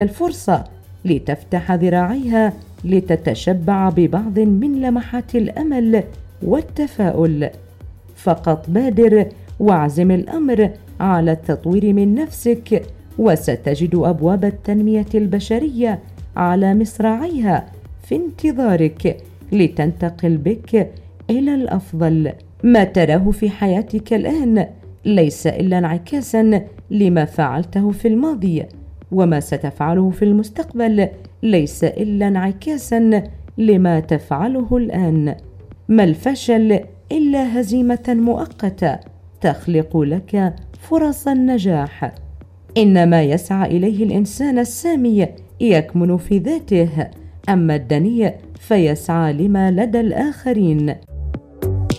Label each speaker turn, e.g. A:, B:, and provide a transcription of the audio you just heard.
A: الفرصة لتفتح ذراعيها لتتشبع ببعض من لمحات الأمل والتفاؤل. فقط بادر واعزم الأمر على التطوير من نفسك، وستجد أبواب التنمية البشرية على مصراعيها في انتظارك لتنتقل بك إلى الأفضل. ما تراه في حياتك الآن ليس إلا انعكاسا لما فعلته في الماضي، وما ستفعله في المستقبل ليس إلا انعكاسا لما تفعله الآن. ما الفشل إلا هزيمة مؤقتة تخلق لك فرص النجاح. إن ما يسعى إليه الإنسان السامي يكمن في ذاته، أما الدنيء فيسعى لما لدى الآخرين.